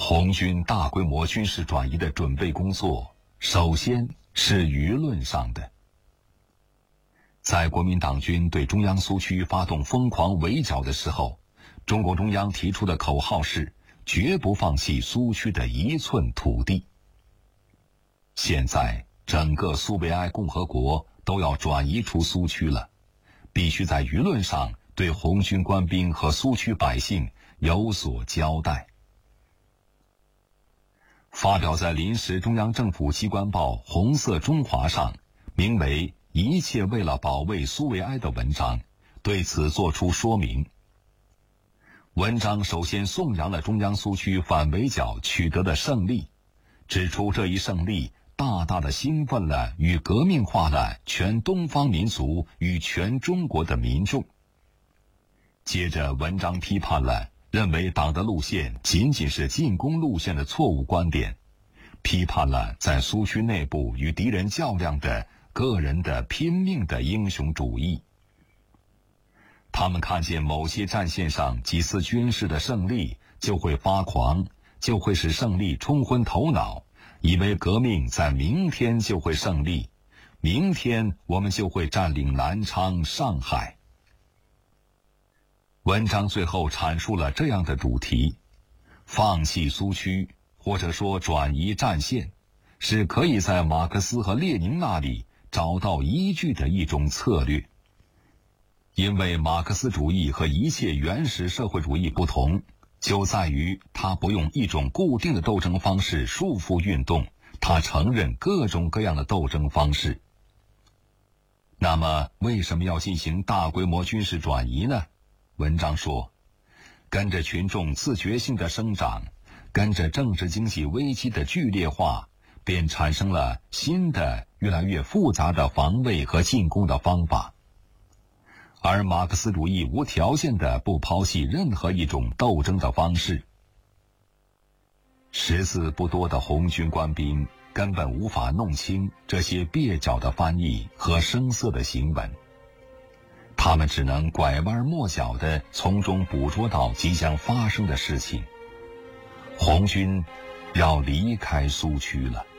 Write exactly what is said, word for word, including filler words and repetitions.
红军大规模军事转移的准备工作，首先是舆论上的。在国民党军对中央苏区发动疯狂围剿的时候，中共中央提出的口号是绝不放弃苏区的一寸土地。现在整个苏维埃共和国都要转移出苏区了，必须在舆论上对红军官兵和苏区百姓有所交代。发表在临时中央政府机关报《红色中华》上，名为“一切为了保卫苏维埃”的文章，对此作出说明。文章首先颂扬了中央苏区反围剿取得的胜利，指出这一胜利大大的兴奋了与革命化了全东方民族与全中国的民众。接着文章批判了认为党的路线仅仅是进攻路线的错误观点，批判了在苏区内部与敌人较量的个人的拼命的英雄主义。他们看见某些战线上几次军事的胜利就会发狂，就会使胜利冲昏头脑，以为革命在明天就会胜利，明天我们就会占领南昌、上海。文章最后阐述了这样的主题：放弃苏区，或者说转移战线，是可以在马克思和列宁那里找到依据的一种策略。因为马克思主义和一切原始社会主义不同，就在于它不用一种固定的斗争方式束缚运动，它承认各种各样的斗争方式。那么为什么要进行大规模军事转移呢？文章说，跟着群众自觉性的生长，跟着政治经济危机的剧烈化，便产生了新的越来越复杂的防卫和进攻的方法。而马克思主义无条件的不抛弃任何一种斗争的方式。识字不多的红军官兵根本无法弄清这些蹩脚的翻译和生涩的行文，他们只能拐弯抹角地从中捕捉到即将发生的事情。红军要离开苏区了。